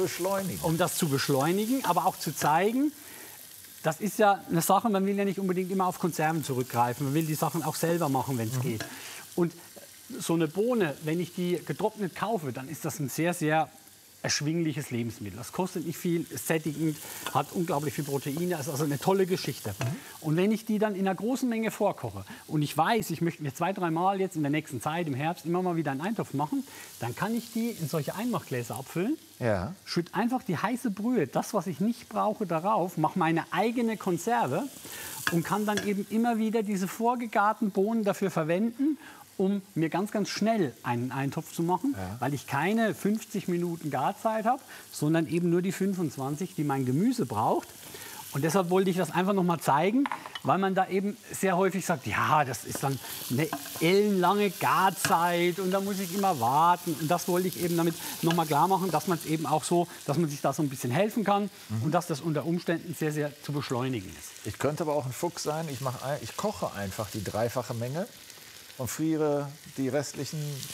Beschleunigen. Um das zu beschleunigen, aber auch zu zeigen, das ist ja eine Sache, man will ja nicht unbedingt immer auf Konserven zurückgreifen. Man will die Sachen auch selber machen, wenn es geht. Und so eine Bohne, wenn ich die getrocknet kaufe, dann ist das ein sehr, sehr erschwingliches Lebensmittel. Das kostet nicht viel, ist sättigend, hat unglaublich viel Proteine, ist also eine tolle Geschichte. Und wenn ich die dann in einer großen Menge vorkoche und ich weiß, ich möchte mir 2-3 Mal jetzt in der nächsten Zeit, im Herbst, immer mal wieder einen Eintopf machen, dann kann ich die in solche Einmachgläser abfüllen, Ja. schütte einfach die heiße Brühe, das, was ich nicht brauche, darauf, mache meine eigene Konserve und kann dann eben immer wieder diese vorgegarten Bohnen dafür verwenden, um mir ganz, ganz schnell einen Eintopf zu machen, weil ich keine 50 Minuten Garzeit habe, sondern eben nur die 25, die mein Gemüse braucht. Und deshalb wollte ich das einfach noch mal zeigen, weil man da eben sehr häufig sagt, ja, das ist dann eine ellenlange Garzeit und da muss ich immer warten. Und das wollte ich eben damit noch mal klar machen, dass man es eben auch so, dass man sich da so ein bisschen helfen kann und dass das unter Umständen sehr, sehr zu beschleunigen ist. Ich könnte aber auch ein Fuchs sein. Ich koche einfach die dreifache Menge und friere die restlichen